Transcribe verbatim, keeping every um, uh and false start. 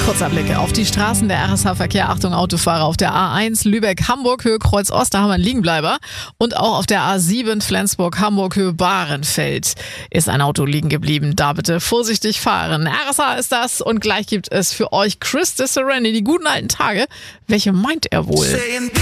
Kurzer Blick auf die Straßen, der R S H-Verkehr. Achtung, Autofahrer auf der A eins Lübeck-Hamburg, Höhe Kreuz-Ost, da haben wir einen Liegenbleiber. Und auch auf der A sieben Flensburg-Hamburg, Höhe Bahrenfeld ist ein Auto liegen geblieben. Da bitte vorsichtig fahren. R S H ist das und gleich gibt es für euch Chris de Serenity, die guten alten Tage. Welche meint er wohl?